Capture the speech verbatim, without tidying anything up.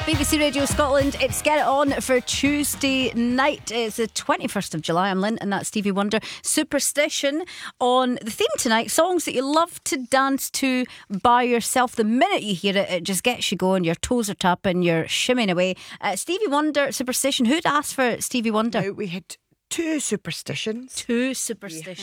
B B C Radio Scotland, it's Get It On for Tuesday night. It's the twenty-first of July. I'm Lynn and that's Stevie Wonder. Superstition on the theme tonight. Songs that you love to dance to by yourself. The minute you hear it, it just gets you going. Your toes are tapping, you're shimmying away. Uh, Stevie Wonder, Superstition. Who'd asked for Stevie Wonder? Now, we had two superstitions. Two superstitions.